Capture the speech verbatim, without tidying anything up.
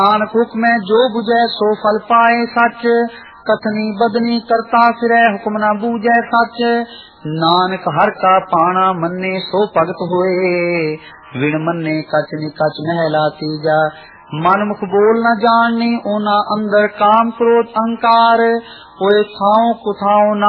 नानक हुक्म जो बुझे सो फल पाए सच, कथनी बदनी करता फिरे हुक्म न बूझे सच। नानक हर का पाना मन्ने सो भगत होए, विण मन्ने कच निकच नहला तीजा। मन मुख बोल न जानने ओना अंदर काम क्रोध अहंकार, होए थाओ कुथाओ ना